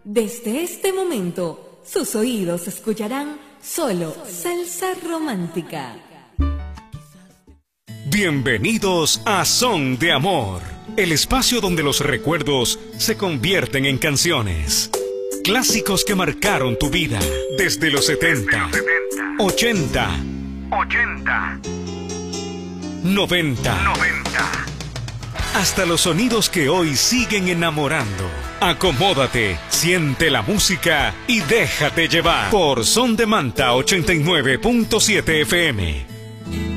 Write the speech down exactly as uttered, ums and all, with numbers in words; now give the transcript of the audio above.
Desde este momento, sus oídos escucharán solo salsa romántica. Bienvenidos a Son de Amor, el espacio donde los recuerdos se convierten en canciones. Clásicos que marcaron tu vida desde los setenta, ochenta, noventa, hasta los sonidos que hoy siguen enamorando. Acomódate, siente la música y déjate llevar por Son de Manta ochenta y nueve punto siete F M.